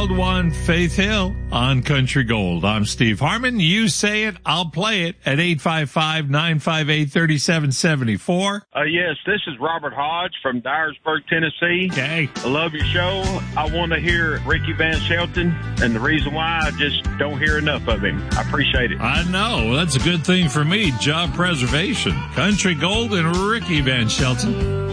Wild One, Faith Hill on Country Gold. I'm Steve Harmon. You say it, I'll play it at 855-958-3774. Yes, this is Robert Hodge from Dyersburg, Tennessee. Okay. I love your show. I want to hear Ricky Van Shelton, and the reason why I just don't hear enough of him. I appreciate it. I know. That's a good thing for me. Job preservation. Country Gold and Ricky Van Shelton.